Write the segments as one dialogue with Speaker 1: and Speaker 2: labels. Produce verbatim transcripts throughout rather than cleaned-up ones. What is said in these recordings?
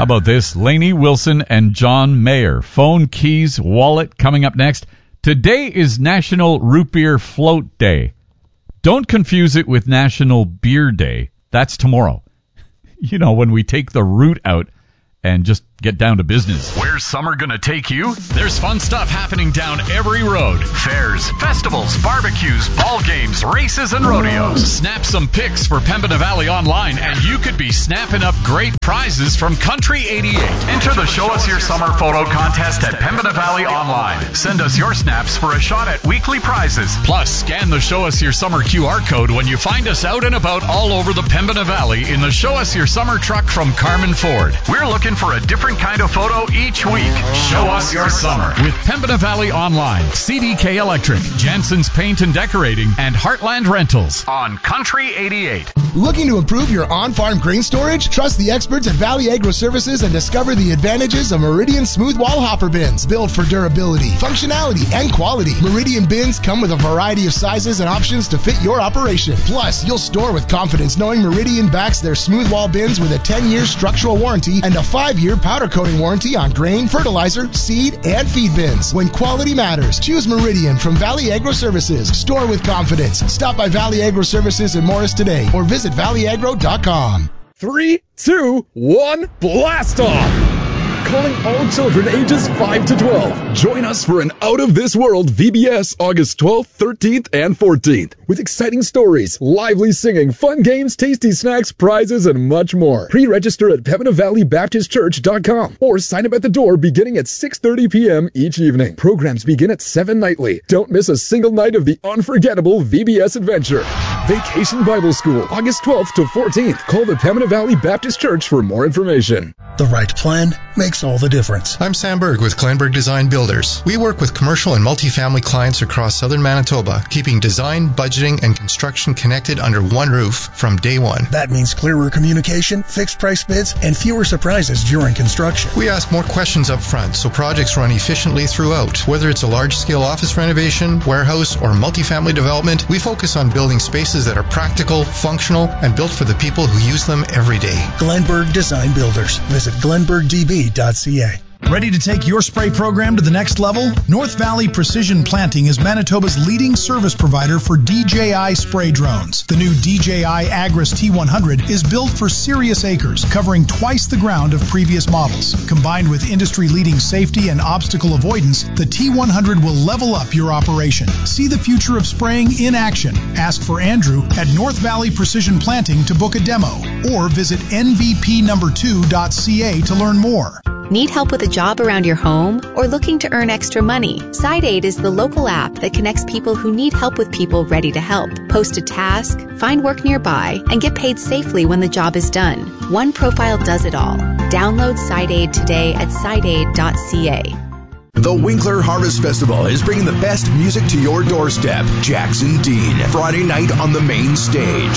Speaker 1: How about this? Lainey Wilson and John Mayer. Phone, keys, wallet coming up next. Today is National Root Beer Float Day. Don't confuse it with National Beer Day. That's tomorrow. You know, when we take the root out and just get down to business.
Speaker 2: Where's summer gonna take you? There's fun stuff happening down every road. Fairs, festivals, barbecues, ball games, races, and rodeos. Snap some pics for Pembina Valley Online, and you could be snapping up great prizes from Country eighty-eight. Enter the Show Us Your Summer photo contest at Pembina Valley Online. Send us your snaps for a shot at weekly prizes. Plus, scan the Show Us Your Summer Q R code when you find us out and about all over the Pembina Valley in the Show Us Your Summer truck from Carmen Ford. We're looking for a different kind of photo each week. Show us your summer with Pembina Valley Online, C D K Electric, Jansen's Paint and Decorating, and Heartland Rentals on Country eighty-eight.
Speaker 3: Looking to improve your on-farm grain storage? Trust the experts at Valley Agro Services and discover the advantages of Meridian Smooth Wall Hopper Bins. Built for durability, functionality, and quality. Meridian bins come with a variety of sizes and options to fit your operation. Plus, you'll store with confidence knowing Meridian backs their smooth wall bins with a ten-year structural warranty and a five-year powder coating warranty on grain, fertilizer, seed, and feed bins. When quality matters, choose Meridian from Valley Agro Services. Store with confidence. Stop by Valley Agro Services in Morris today or visit valley agro dot com.
Speaker 4: Three, two, one, blast off! Calling all children ages five to twelve. Join us for an out-of-this-world V B S August twelfth, thirteenth, and fourteenth. With exciting stories, lively singing, fun games, tasty snacks, prizes, and much more. Pre-register at pembina valley baptist church dot com or sign up at the door beginning at six thirty p.m. each evening. Programs begin at seven nightly. Don't miss a single night of the unforgettable V B S adventure. Vacation Bible School, August twelfth to fourteenth. Call the Pembina Valley Baptist Church for more information.
Speaker 5: The right plan makes all the difference.
Speaker 6: I'm Sam Berg with Glenberg Design Builders. We work with commercial and multifamily clients across southern Manitoba, keeping design, budgeting, and construction connected under one roof from day one.
Speaker 5: That means clearer communication, fixed price bids, and fewer surprises during construction.
Speaker 6: We ask more questions up front so projects run efficiently throughout. Whether it's a large-scale office renovation, warehouse, or multifamily development, we focus on building spaces that are practical, functional, and built for the people who use them every day.
Speaker 5: Glenberg Design Builders. Visit glenberg d b dot c a.
Speaker 7: Ready to take your spray program to the next level? North Valley Precision Planting is Manitoba's leading service provider for D J I spray drones. The new D J I Agris T one hundred is built for serious acres, covering twice the ground of previous models. Combined with industry-leading safety and obstacle avoidance, the T one hundred will level up your operation. See the future of spraying in action. Ask for Andrew at North Valley Precision Planting to book a demo, or visit N V P number two dot c a to learn more.
Speaker 8: Need help with a job around your home or looking to earn extra money? SideAid is the local app that connects people who need help with people ready to help. Post a task, find work nearby, and get paid safely when the job is done. One profile does it all. Download SideAid today at side aid dot c a.
Speaker 9: The Winkler Harvest Festival is bringing the best music to your doorstep. Jackson Dean, Friday night on the main stage.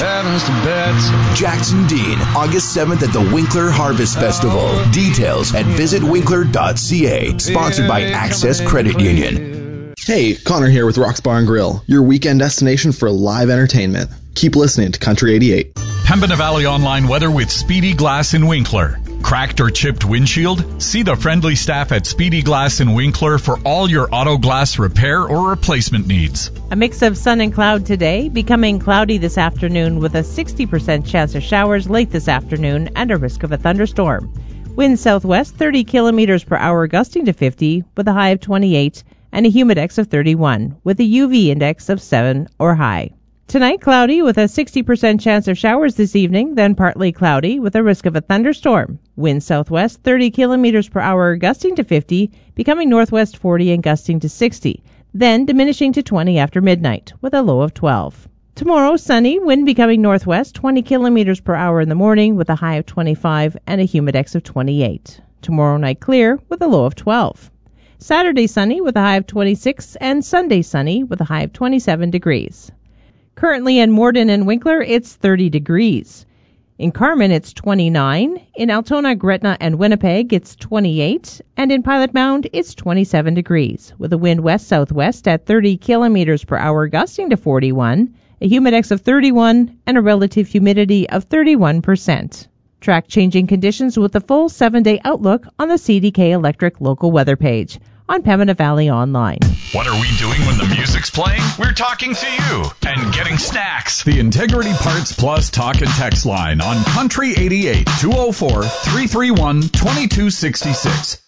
Speaker 9: Jackson Dean, August seventh at the Winkler Harvest Festival. Details at visit winkler dot c a. Sponsored by Access Credit Union.
Speaker 10: Hey, Connor here with Rock's Bar and Grill, your weekend destination for live entertainment. Keep listening to Country eighty-eight.
Speaker 1: Pembina Valley Online weather with Speedy Glass in Winkler. Cracked or chipped windshield? See the friendly staff at Speedy Glass in Winkler for all your auto glass repair or replacement needs.
Speaker 11: A mix of sun and cloud today, becoming cloudy this afternoon with a sixty percent chance of showers late this afternoon and a risk of a thunderstorm. Wind southwest thirty kilometers per hour gusting to fifty with a high of twenty-eight and a humidex of thirty-one with a U V index of seven or high. Tonight, cloudy with a sixty percent chance of showers this evening, then partly cloudy with a risk of a thunderstorm. Wind southwest thirty kilometers per hour gusting to fifty, becoming northwest forty and gusting to sixty, then diminishing to twenty after midnight with a low of twelve. Tomorrow, sunny, wind becoming northwest twenty kilometers per hour in the morning with a high of twenty-five and a humidex of twenty-eight. Tomorrow night clear with a low of twelve. Saturday sunny with a high of twenty-six and Sunday sunny with a high of twenty-seven degrees. Currently in Morden and Winkler, it's thirty degrees. In Carman, it's twenty-nine. In Altona, Gretna, and Winnipeg, it's twenty-eight. And in Pilot Mound, it's twenty-seven degrees, with a wind west-southwest at thirty kilometers per hour gusting to forty-one, a humidex of thirty-one, and a relative humidity of thirty-one percent. Track changing conditions with the full seven-day outlook on the C D K Electric local weather page on Pembina Valley Online.
Speaker 2: What are we doing when the music's playing? We're talking to you and getting snacks.
Speaker 4: The Integrity Parts Plus talk and text line on Country eighty-eight, two oh four, three three one, two two six six.